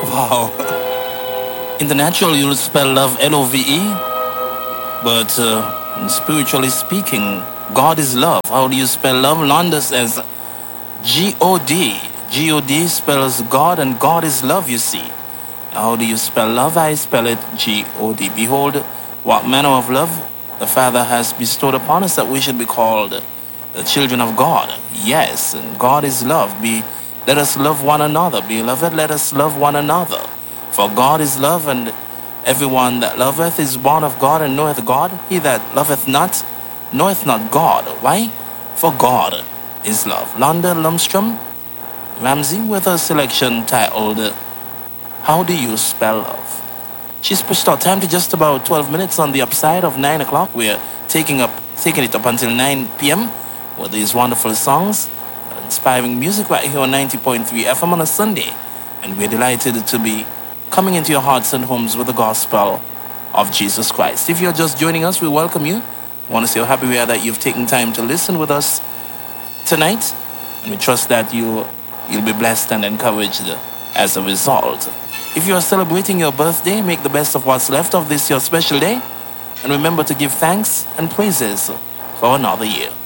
Wow. In the natural, you'll spell love Love, but spiritually speaking, God is love. How do you spell love? Londa says God. God spells God, and God is love, you see. How do you spell love? I spell it God. Behold, what manner of love the Father has bestowed upon us, that we should be called the children of God. Yes, and God is love. Let us love one another. Beloved, let us love one another. For God is love, and everyone that loveth is born of God and knoweth God. He that loveth not knoweth not God. Why? For God is love. Londa Lumstrom Ramsey with a selection titled How Do You Spell Love? She's pushed our time to just about 12 minutes on the upside of 9 o'clock. We're taking it up until 9 p.m. with these wonderful songs, inspiring music right here on 90.3 FM on a Sunday. And we're delighted to be coming into your hearts and homes with the gospel of Jesus Christ. If you're just joining us, we welcome you. I want to say how happy we are that you've taken time to listen with us tonight. And we trust that you'll be blessed and encouraged as a result. If you are celebrating your birthday, make the best of what's left of this your special day. And remember to give thanks and praises for another year.